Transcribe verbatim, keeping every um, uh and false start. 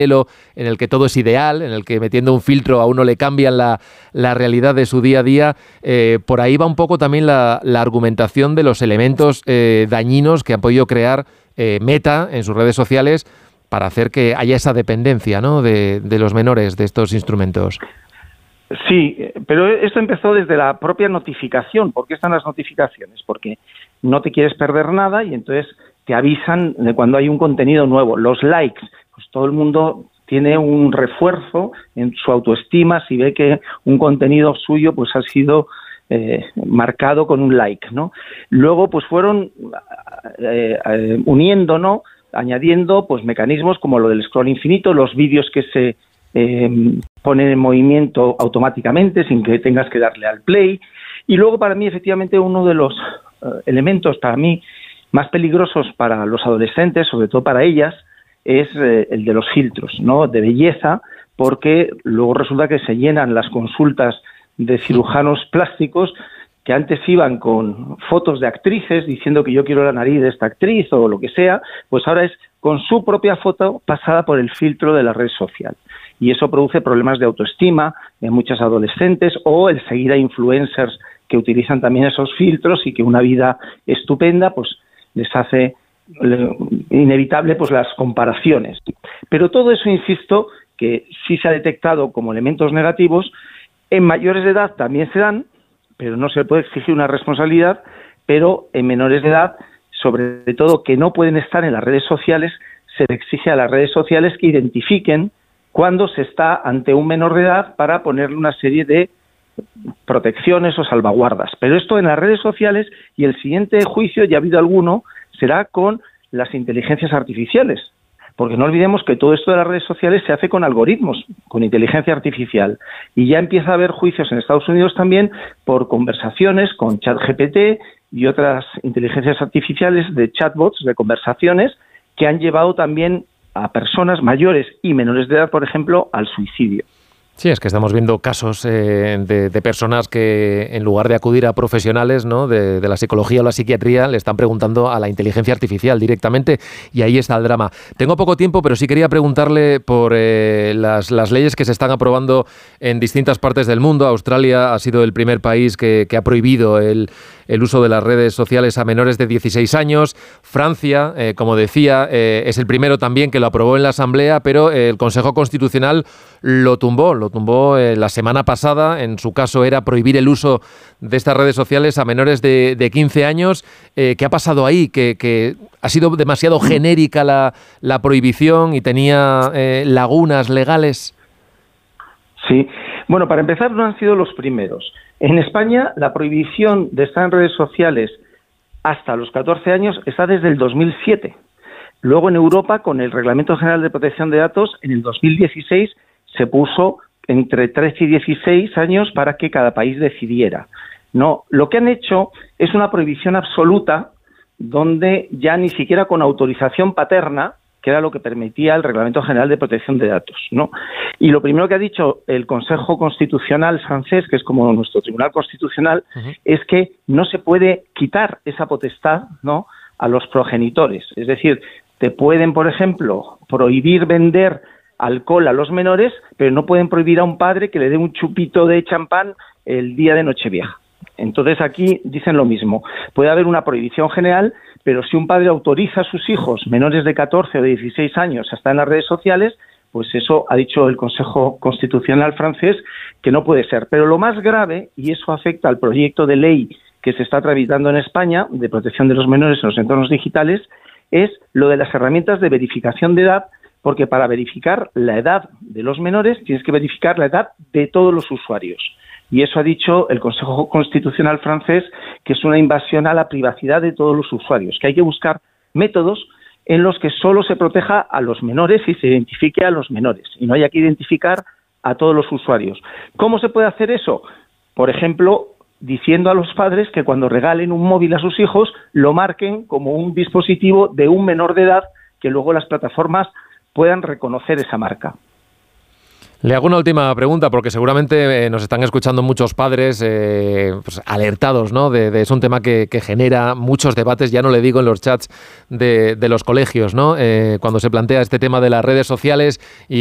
en el que todo es ideal, en el que metiendo un filtro a uno le cambian la, la realidad de su día a día. Eh, por ahí va un poco también la, la argumentación de los elementos eh, dañinos que han podido crear eh, Meta en sus redes sociales para hacer que haya esa dependencia, ¿no?, de, de los menores de estos instrumentos. Sí, pero esto empezó desde la propia notificación. ¿Por qué están las notificaciones? Porque no te quieres perder nada y entonces te avisan de cuando hay un contenido nuevo. Los likes, pues todo el mundo tiene un refuerzo en su autoestima si ve que un contenido suyo pues ha sido eh, marcado con un like, ¿no? Luego pues fueron eh, eh, uniendo, ¿no?, añadiendo pues mecanismos como lo del scroll infinito, los vídeos que se eh, ponen en movimiento automáticamente sin que tengas que darle al play. Y luego para mí efectivamente uno de los eh, elementos para mí más peligrosos para los adolescentes, sobre todo para ellas, es eh, el de los filtros, ¿no?, de belleza, porque luego resulta que se llenan las consultas de cirujanos plásticos que antes iban con fotos de actrices diciendo que yo quiero la nariz de esta actriz o lo que sea, pues ahora es con su propia foto pasada por el filtro de la red social. Y eso produce problemas de autoestima en muchas adolescentes, o el seguir a influencers que utilizan también esos filtros y que una vida estupenda pues les hace inevitable pues las comparaciones. Pero todo eso, insisto, que sí se ha detectado como elementos negativos, en mayores de edad también se dan, pero no se puede exigir una responsabilidad, pero en menores de edad, sobre todo que no pueden estar en las redes sociales, se le exige a las redes sociales que identifiquen cuando se está ante un menor de edad para ponerle una serie de protecciones o salvaguardas. Pero esto en las redes sociales, y el siguiente juicio, ya ha habido alguno, será con las inteligencias artificiales. Porque no olvidemos que todo esto de las redes sociales se hace con algoritmos, con inteligencia artificial. Y ya empieza a haber juicios en Estados Unidos también por conversaciones con ChatGPT y otras inteligencias artificiales de chatbots, de conversaciones, que han llevado también a personas mayores y menores de edad, por ejemplo, al suicidio. Sí, es que estamos viendo casos eh, de, de personas que en lugar de acudir a profesionales, ¿no?, de, de la psicología o la psiquiatría, le están preguntando a la inteligencia artificial directamente, y ahí está el drama. Tengo poco tiempo, pero sí quería preguntarle por eh, las, las leyes que se están aprobando en distintas partes del mundo. Australia ha sido el primer país que, que ha prohibido el, el uso de las redes sociales a menores de dieciséis años. Francia, eh, como decía, eh, es el primero también que lo aprobó en la Asamblea, pero eh, el Consejo Constitucional lo tumbó, lo tumbó eh, la semana pasada. En su caso era prohibir el uso de estas redes sociales a menores de, de quince años. Eh, ¿Qué ha pasado ahí? ¿Que, que ha sido demasiado genérica la, la prohibición y tenía eh, lagunas legales? Sí. Bueno, para empezar, no han sido los primeros. En España, la prohibición de estar en redes sociales hasta los catorce años está desde el dos mil siete. Luego, en Europa, con el Reglamento General de Protección de Datos, en el dos mil dieciséis se puso entre trece y dieciséis años para que cada país decidiera. No, lo que han hecho es una prohibición absoluta, donde ya ni siquiera con autorización paterna, que era lo que permitía el Reglamento General de Protección de Datos, ¿no? Y lo primero que ha dicho el Consejo Constitucional francés, que es como nuestro Tribunal Constitucional, uh-huh. es que no se puede quitar esa potestad, ¿no?, a los progenitores. Es decir, te pueden, por ejemplo, prohibir vender alcohol a los menores, pero no pueden prohibir a un padre que le dé un chupito de champán el día de Nochevieja. Entonces aquí dicen lo mismo. Puede haber una prohibición general, pero si un padre autoriza a sus hijos menores de catorce o de dieciséis años a estar en las redes sociales, pues eso ha dicho el Consejo Constitucional francés que no puede ser. Pero lo más grave, y eso afecta al proyecto de ley que se está tramitando en España de protección de los menores en los entornos digitales, es lo de las herramientas de verificación de edad, porque para verificar la edad de los menores tienes que verificar la edad de todos los usuarios. Y eso ha dicho el Consejo Constitucional francés, que es una invasión a la privacidad de todos los usuarios, que hay que buscar métodos en los que solo se proteja a los menores y se identifique a los menores, y no haya que identificar a todos los usuarios. ¿Cómo se puede hacer eso? Por ejemplo, diciendo a los padres que cuando regalen un móvil a sus hijos, lo marquen como un dispositivo de un menor de edad, que luego las plataformas puedan reconocer esa marca. Le hago una última pregunta, porque seguramente eh, nos están escuchando muchos padres eh, pues, alertados, ¿no? De, de, es un tema que, que genera muchos debates, ya no le digo en los chats de, de los colegios, ¿no? Eh, cuando se plantea este tema de las redes sociales y